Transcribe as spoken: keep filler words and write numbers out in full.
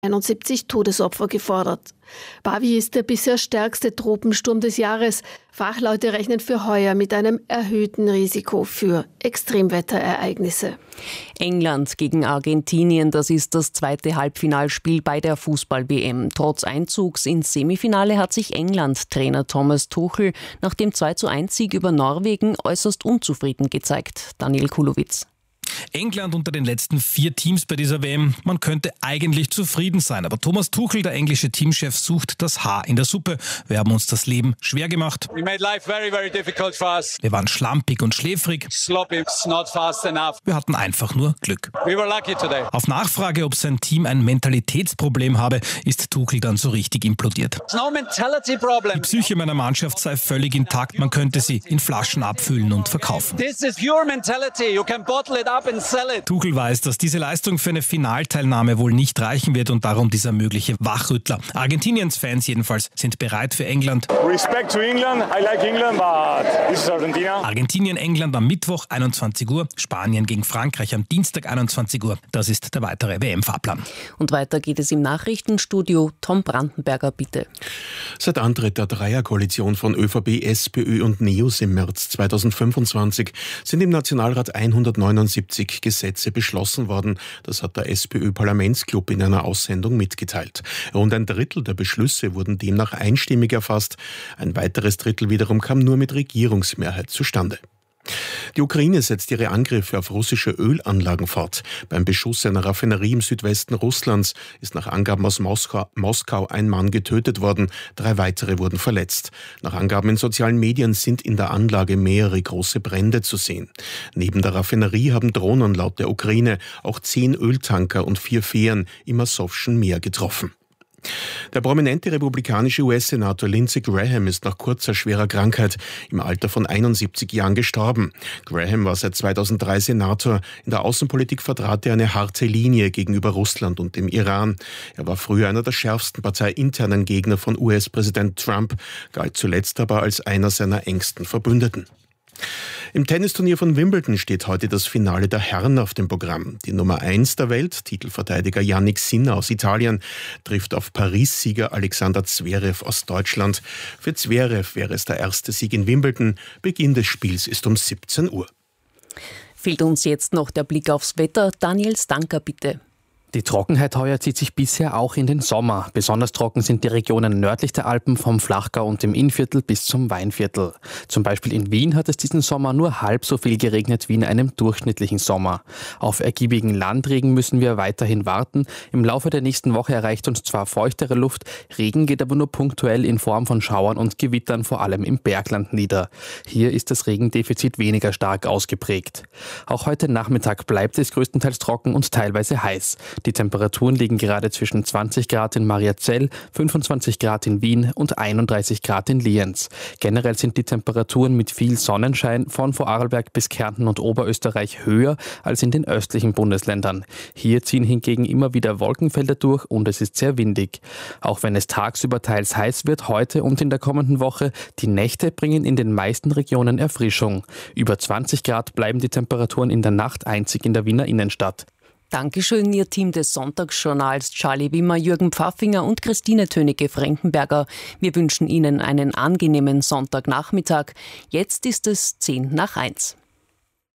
einundsiebzig Todesopfer gefordert. Bavi ist der bisher stärkste Tropensturm des Jahres. Fachleute rechnen für heuer mit einem erhöhten Risiko für Extremwetterereignisse. England gegen Argentinien, das ist das zweite Halbfinalspiel bei der Fußball-W M. Trotz Einzugs ins Semifinale hat sich England-Trainer Thomas Tuchel nach dem zwei zu eins Sieg über Norwegen äußerst unzufrieden gezeigt. Daniel Kulowitz. England unter den letzten vier Teams bei dieser W M. Man könnte eigentlich zufrieden sein, aber Thomas Tuchel, der englische Teamchef, sucht das Haar in der Suppe. Wir haben uns das Leben schwer gemacht. We made life very, very difficult for us. Wir waren schlampig und schläfrig. Sloppy, not fast enough. Wir hatten einfach nur Glück. We were lucky today. Auf Nachfrage, ob sein Team ein Mentalitätsproblem habe, ist Tuchel dann so richtig implodiert. It's no mentality problem. Die Psyche meiner Mannschaft sei völlig intakt. Man könnte sie in Flaschen abfüllen und verkaufen. This is pure mentality. You can bottle it up and sell it. Tuchel weiß, dass diese Leistung für eine Finalteilnahme wohl nicht reichen wird und darum dieser mögliche Wachrüttler. Argentiniens Fans jedenfalls sind bereit für England. Respect to England. I like England, but this is Argentina. Argentinien, England am Mittwoch einundzwanzig Uhr, Spanien gegen Frankreich am Dienstag einundzwanzig Uhr. Das ist der weitere W M-Fahrplan. Und weiter geht es im Nachrichtenstudio. Tom Brandenberger, bitte. Seit Antritt der Dreierkoalition von ÖVP, SPÖ und NEOS im März zweitausendfünfundzwanzig sind im Nationalrat hundertneunundsiebzig Gesetze beschlossen worden. Das hat der SPÖ-Parlamentsclub in einer Aussendung mitgeteilt. Rund ein Drittel der Beschlüsse wurden demnach einstimmig erfasst. Ein weiteres Drittel wiederum kam nur mit Regierungsmehrheit zustande. Die Ukraine setzt ihre Angriffe auf russische Ölanlagen fort. Beim Beschuss einer Raffinerie im Südwesten Russlands ist nach Angaben aus Moskau, Moskau ein Mann getötet worden, drei weitere wurden verletzt. Nach Angaben in sozialen Medien sind in der Anlage mehrere große Brände zu sehen. Neben der Raffinerie haben Drohnen laut der Ukraine auch zehn Öltanker und vier Fähren im Asowschen Meer getroffen. Der prominente republikanische U S-Senator Lindsey Graham ist nach kurzer schwerer Krankheit im Alter von einundsiebzig Jahren gestorben. Graham war seit zweitausenddrei Senator. In der Außenpolitik vertrat er eine harte Linie gegenüber Russland und dem Iran. Er war früher einer der schärfsten parteiinternen Gegner von U S-Präsident Trump, galt zuletzt aber als einer seiner engsten Verbündeten. Im Tennisturnier von Wimbledon steht heute das Finale der Herren auf dem Programm. Die Nummer eins der Welt, Titelverteidiger Jannik Sinner aus Italien, trifft auf Paris-Sieger Alexander Zverev aus Deutschland. Für Zverev wäre es der erste Sieg in Wimbledon. Beginn des Spiels ist um siebzehn Uhr. Fehlt uns jetzt noch der Blick aufs Wetter. Daniel Stanker, bitte. Die Trockenheit heuer zieht sich bisher auch in den Sommer. Besonders trocken sind die Regionen nördlich der Alpen vom Flachgau und dem Innviertel bis zum Weinviertel. Zum Beispiel in Wien hat es diesen Sommer nur halb so viel geregnet wie in einem durchschnittlichen Sommer. Auf ergiebigen Landregen müssen wir weiterhin warten. Im Laufe der nächsten Woche erreicht uns zwar feuchtere Luft, Regen geht aber nur punktuell in Form von Schauern und Gewittern vor allem im Bergland nieder. Hier ist das Regendefizit weniger stark ausgeprägt. Auch heute Nachmittag bleibt es größtenteils trocken und teilweise heiß. Die Temperaturen liegen gerade zwischen zwanzig Grad in Mariazell, fünfundzwanzig Grad in Wien und einunddreißig Grad in Lienz. Generell sind die Temperaturen mit viel Sonnenschein von Vorarlberg bis Kärnten und Oberösterreich höher als in den östlichen Bundesländern. Hier ziehen hingegen immer wieder Wolkenfelder durch und es ist sehr windig. Auch wenn es tagsüber teils heiß wird, heute und in der kommenden Woche, die Nächte bringen in den meisten Regionen Erfrischung. Über zwanzig Grad bleiben die Temperaturen in der Nacht einzig in der Wiener Innenstadt. Dankeschön, Ihr Team des Sonntagsjournals, Charlie Wimmer, Jürgen Pfaffinger und Christine Tönecke-Frankenberger. Wir wünschen Ihnen einen angenehmen Sonntagnachmittag. Jetzt ist es zehn nach eins.